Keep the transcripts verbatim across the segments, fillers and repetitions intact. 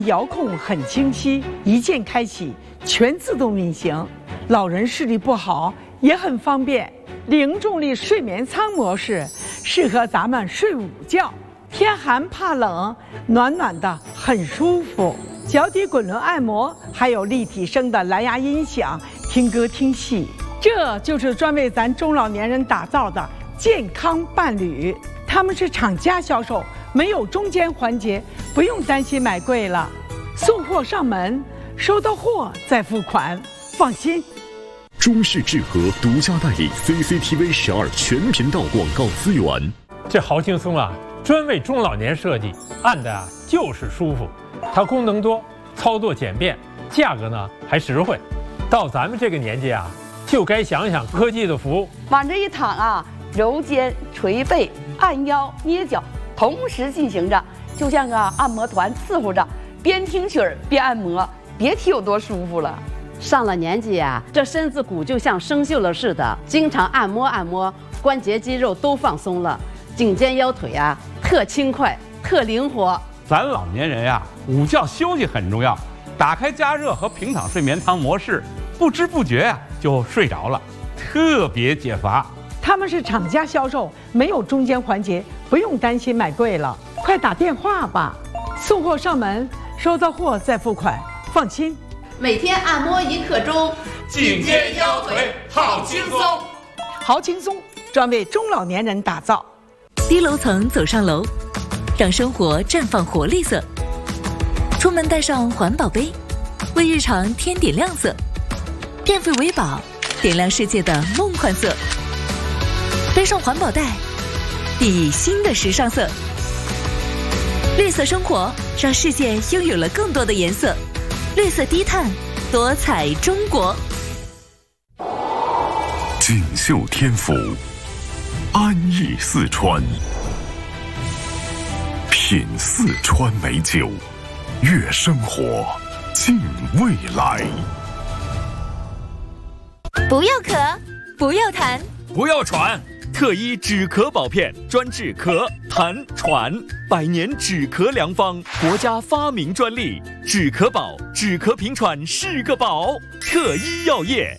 遥控很清晰，一键开启，全自动运行。老人视力不好也很方便。零重力睡眠舱模式适合咱们睡午觉，天寒怕冷，暖暖的很舒服。脚底滚轮按摩，还有立体声的蓝牙音响，听歌听戏。这就是专为咱中老年人打造的健康伴侣。他们是厂家销售，没有中间环节，不用担心买贵了。送货上门，收到货再付款，放心。 中视智和独家代理 C C T V 十二全频道广告资源。 这好轻松啊，专为中老年设计，按的啊就是舒服。它功能多，操作简便，价格呢还实惠。到咱们这个年纪啊，就该想想科技的服务。 往这一躺啊，揉肩、捶背、按腰、捏脚，同时进行着，就像个按摩团伺候着，边听曲儿边按摩，别提有多舒服了。 上了年纪呀、啊，这身子骨就像生锈了似的，经常按摩按摩，关节肌肉都放松了，颈肩腰腿啊特轻快、特灵活。 咱老年人呀、啊，午觉休息很重要，打开加热和平躺睡眠舱模式，不知不觉呀、啊、就睡着了，特别解乏。 他们是厂家销售，没有中间环节，不用担心买贵了。快打电话吧，送货上门，收到货再付款，放心。 每天按摩一刻钟， 颈肩腰腿好轻松， 好轻松，专为中老年人打造。 低楼层走上楼，让生活绽放活力色。出门带上环保杯，为日常添点亮色。电费为宝，点亮世界的梦幻色。背上环保袋，熠熠新的时尚色。绿色生活，让世界拥有了更多的颜色。绿色低碳，多彩中国。 锦绣天府，安逸四川，品四川美酒，悦生活，敬未来。 不要咳，不要痰， 不要喘。特医止咳宝片，专治咳、痰、喘，百年止咳良方，国家发明专利。止咳宝，止咳平喘是个宝。特医药业。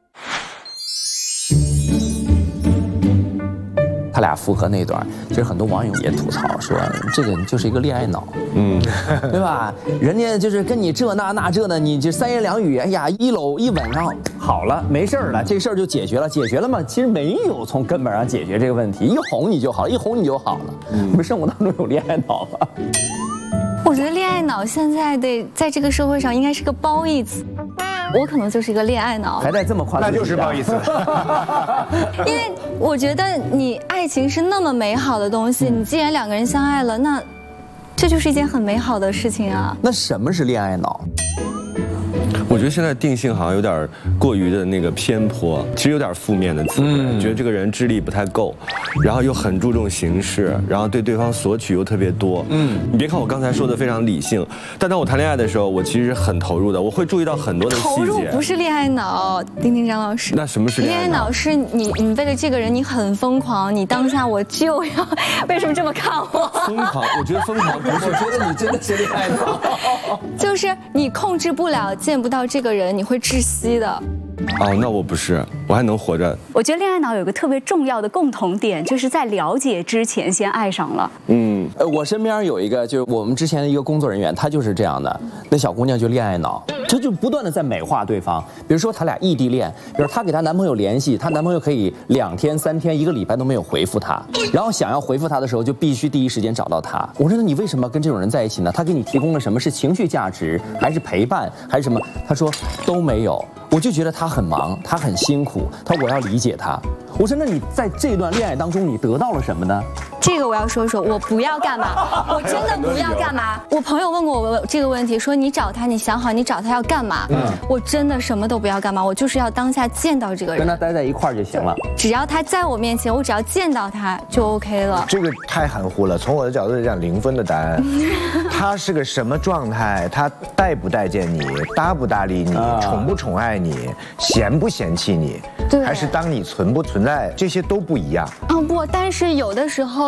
他俩复合那段，其实很多网友也吐槽说，这个就是一个恋爱脑，嗯，对吧？人家就是跟你这那那这的，你这三言两语，哎呀，一搂一吻上好了，没事了，这事儿就解决了，解决了吗？其实没有从根本上解决这个问题，一哄你就好了，一哄你就好了。你们生活当中有恋爱脑吗？ 我觉得恋爱脑现在的在这个社会上应该是个褒义词。我可能就是一个恋爱脑， 还带这么夸张， 那就是褒义词。 因为我觉得你爱情是那么美好的东西，你既然两个人相爱了，那这就是一件很美好的事情啊。 那什么是恋爱脑？ 我觉得现在定性好像有点过于的那个偏颇，其实有点负面的词汇，嗯、觉得这个人智力不太够，然后又很注重形式，然后对对方索取又特别多。嗯，你别看我刚才说的非常理性，但当我谈恋爱的时候，我其实很投入的，我会注意到很多的细节。 投入不是恋爱脑，丁丁张老师。 那什么是恋爱脑？ 恋爱脑是你，你为了这个人你很疯狂，你当下我就要，为什么这么看我？ 疯狂，我觉得疯狂不是， 我觉得你真的是恋爱脑， 就是你控制不了，见不到这个人，你会窒息的。 哦，那我不是，我还能活着。 我觉得恋爱脑有一个特别重要的共同点，就是在了解之前先爱上了。 嗯，呃，我身边有一个，就是我们之前的一个工作人员，他就是这样的。那小姑娘就恋爱脑，她就不断的在美化对方。比如说他俩异地恋，比如她给她男朋友联系，她男朋友可以两天、三天、一个礼拜都没有回复她，然后想要回复她的时候，就必须第一时间找到她。我说那你为什么跟这种人在一起呢？他给你提供了什么？是情绪价值，还是陪伴，还是什么？他说都没有。我就觉得他很忙，他很辛苦，他说我要理解他。我说那你在这段恋爱当中你得到了什么呢？ 这个我要说说，我不要干嘛，我真的不要干嘛。我朋友问过我这个问题，说你找他，你想好你找他要干嘛？嗯，我真的什么都不要干嘛，我就是要当下见到这个人， 跟他待在一块儿就行了。 只要他在我面前，我只要见到他就 OK 了。 这个太含糊了，从我的角度来讲，零分的答案。他是个什么状态？他待不待见你？搭不搭理你？啊、宠不宠爱你？嫌不嫌弃你？ 对， 还是当你存不存在？这些都不一样。 哦不，但是有的时候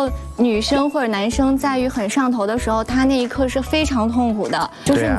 候女生或者男生在于很上头的时候，他那一刻是非常痛苦的，就是